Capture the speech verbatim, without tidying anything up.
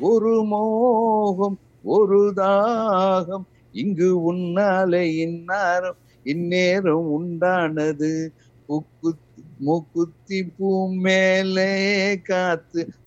ஒரு மோகம் ஒரு தாகம் இங்கு உன்னாலே இந்நேரம் இந்நேரம் உண்டானது. முக்குத்தி மூக்குத்தி பூ மேலே காத்து